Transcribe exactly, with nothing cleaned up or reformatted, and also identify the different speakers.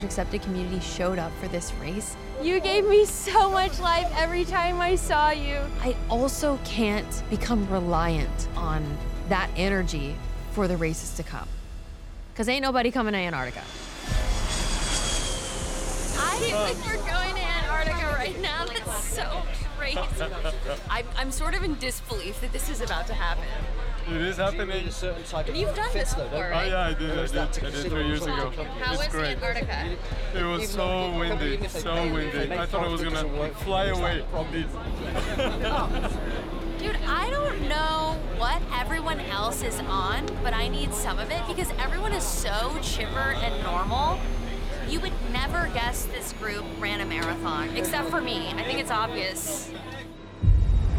Speaker 1: accepted community showed up for this race. You gave me so much life every time I saw you. I also can't become reliant on that energy for the races to come. Because ain't nobody coming to Antarctica. I think we're going to Antarctica right now. That's so crazy. I'm, I'm sort of in disbelief that this is about to happen.
Speaker 2: It is happening.
Speaker 1: And you've done this before, right?
Speaker 2: Oh yeah, I did. I did. I did three years ago.
Speaker 1: How
Speaker 2: It's
Speaker 1: was
Speaker 2: great.
Speaker 1: Antarctica?
Speaker 2: It was so windy, so windy. I thought I was gonna fly away from this.
Speaker 1: Dude, I don't know what everyone else is on, but I need some of it because everyone is so chipper and normal. You would never guess this group ran a marathon, except for me. I think it's obvious.